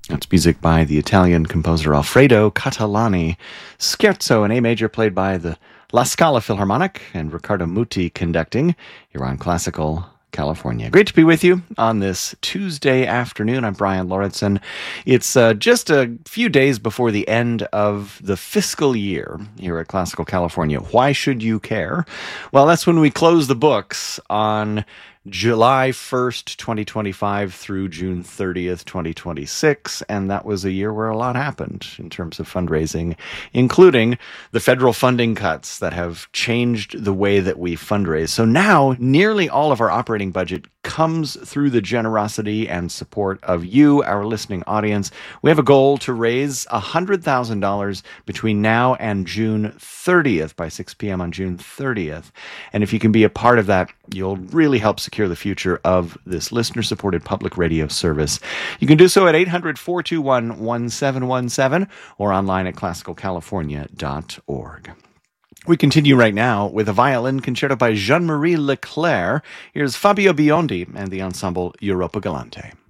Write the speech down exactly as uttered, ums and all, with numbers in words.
That's music by the Italian composer Alfredo Catalani. Scherzo in A major played by the La Scala Philharmonic and Riccardo Muti conducting here on Classical California. Great to be with you on this Tuesday afternoon. I'm Brian Lauritsen. It's uh, just a few days before the end of the fiscal year here at Classical California. Why should you care? Well, that's when we close the books on July first, twenty twenty-five through June thirtieth, twenty twenty-six, and that was a year where a lot happened in terms of fundraising, including the federal funding cuts that have changed the way that we fundraise. So now nearly all of our operating budget comes through the generosity and support of you, our listening audience. We have a goal to raise one hundred thousand dollars between now and June thirtieth by six p.m. on June thirtieth. And if you can be a part of that, you'll really help secure the future of this listener-supported public radio service. You can do so at eight hundred, four two one, one seven one seven or online at classical california dot org. We continue right now with a violin concerto by Jean-Marie Leclerc. Here's Fabio Biondi and the ensemble Europa Galante.